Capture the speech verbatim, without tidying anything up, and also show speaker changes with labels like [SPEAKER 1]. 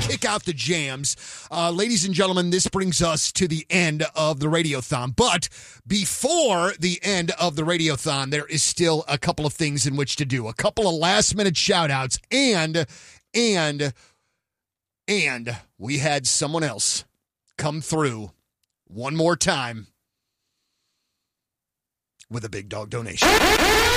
[SPEAKER 1] kick out the jams. Uh, ladies and gentlemen, this brings us to the end of the Radiothon. But before the end of the Radiothon, there is still a couple of things in which to do. A couple of last-minute shout-outs. And, and, and we had someone else come through one more time with a big dog donation.